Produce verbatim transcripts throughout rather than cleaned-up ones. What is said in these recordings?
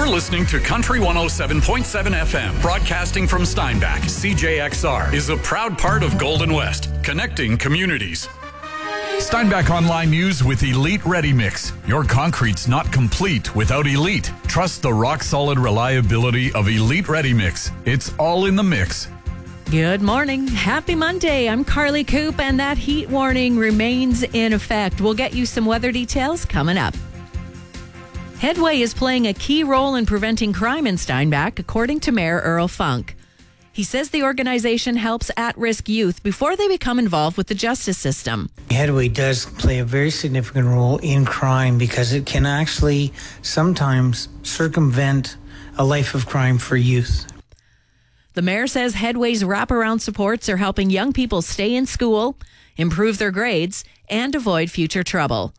You're listening to Country one oh seven point seven F M, broadcasting from Steinbach. C J X R is a proud part of Golden West, connecting communities. Steinbach Online News with Elite Ready Mix. Your concrete's not complete without Elite. Trust the rock-solid reliability of Elite Ready Mix. It's all in the mix. Good morning. Happy Monday. I'm Carly Coop, and that heat warning remains in effect. We'll get you some weather details coming up. Headway is playing a key role in preventing crime in Steinbach, according to Mayor Earl Funk. He says the organization helps at-risk youth before they become involved with the justice system. Headway does play a very significant role in crime because it can actually sometimes circumvent a life of crime for youth. The mayor says Headway's wraparound supports are helping young people stay in school, improve their grades, and avoid future trouble.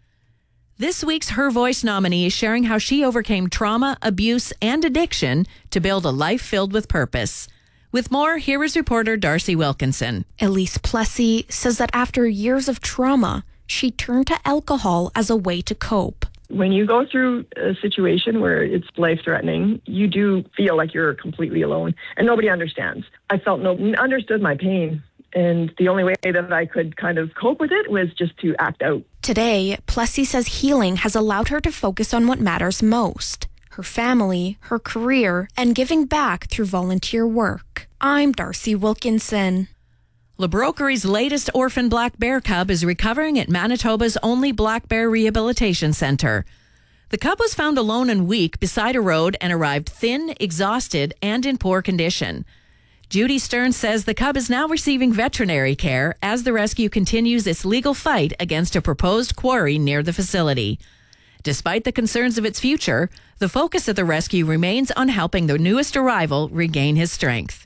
This week's Her Voice nominee is sharing how she overcame trauma, abuse, and addiction to build a life filled with purpose. With more, here is reporter Darcy Wilkinson. Elise Plessy says that after years of trauma, she turned to alcohol as a way to cope. When you go through a situation where it's life-threatening, you do feel like you're completely alone and nobody understands. I felt no one understood my pain, and the only way that I could kind of cope with it was just to act out. Today, Plessy says healing has allowed her to focus on what matters most: her family, her career, and giving back through volunteer work. I'm Darcy Wilkinson. LaBrokery's latest orphan black bear cub is recovering at Manitoba's only black bear rehabilitation center. The cub was found alone and weak beside a road and arrived thin, exhausted, and in poor condition. Judy Stern says the cub is now receiving veterinary care as the rescue continues its legal fight against a proposed quarry near the facility. Despite the concerns of its future, the focus of the rescue remains on helping the newest arrival regain his strength.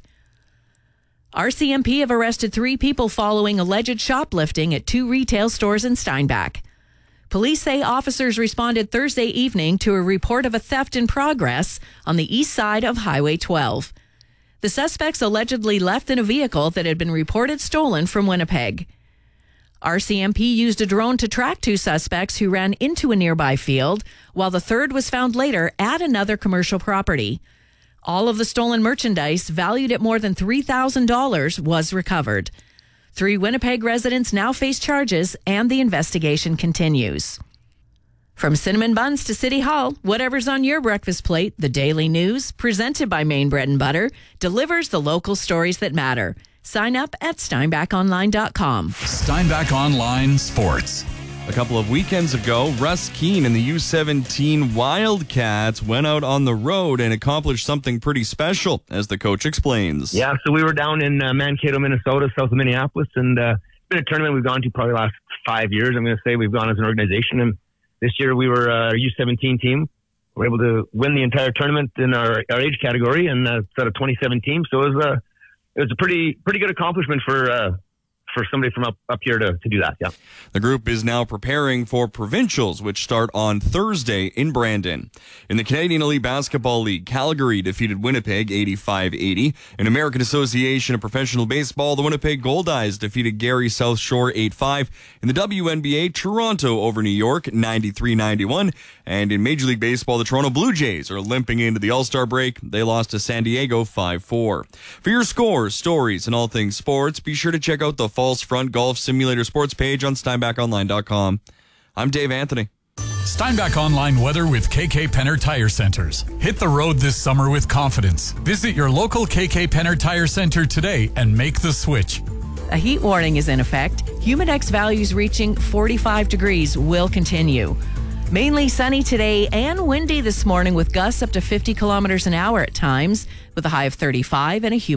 R C M P have arrested three people following alleged shoplifting at two retail stores in Steinbach. Police say officers responded Thursday evening to a report of a theft in progress on the east side of Highway twelve. The suspects allegedly left in a vehicle that had been reported stolen from Winnipeg. R C M P used a drone to track two suspects who ran into a nearby field, while the third was found later at another commercial property. All of the stolen merchandise, valued at more than three thousand dollars, was recovered. Three Winnipeg residents now face charges, and the investigation continues. From cinnamon buns to City Hall, whatever's on your breakfast plate, the Daily News, presented by Maine Bread and Butter, delivers the local stories that matter. Sign up at steinbach online dot com. Steinbach Online Sports. A couple of weekends ago, Russ Keene and the U seventeen Wildcats went out on the road and accomplished something pretty special, as the coach explains. Yeah, so we were down in uh, Mankato, Minnesota, south of Minneapolis, and uh, it's been a tournament we've gone to probably the last five years. I'm going to say we've gone as an organization, and this year we were uh, our U seventeen team. We were able to win the entire tournament in our, our age category, and uh, it's out of twenty-seven teams. So it was a it was a pretty pretty good accomplishment for. Uh, for somebody from up, up here to, to do that, yeah. The group is now preparing for provincials, which start on Thursday in Brandon. In the Canadian Elite Basketball League, Calgary defeated Winnipeg eighty-five eighty. In American Association of Professional Baseball, the Winnipeg Goldeyes defeated Gary South Shore eight five. In the W N B A, Toronto over New York ninety-three ninety-one. And in Major League Baseball, the Toronto Blue Jays are limping into the All-Star break. They lost to San Diego five four. For your scores, stories, and all things sports, be sure to check out the False Front Golf Simulator Sports page on steinbach online dot com. I'm Dave Anthony. Steinbach Online weather with K K Penner Tire Centers. Hit the road this summer with confidence. Visit your local K K Penner Tire Center today and make the switch. A heat warning is in effect. Humidex values reaching forty-five degrees will continue. Mainly sunny today and windy this morning with gusts up to fifty kilometers an hour at times, with a high of thirty-five and a humid